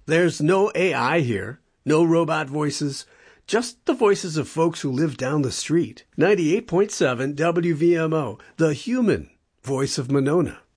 There's no AI here, no robot voices, just the voices of folks who live down the street. 98.7 WVMO, the human voice of Monona.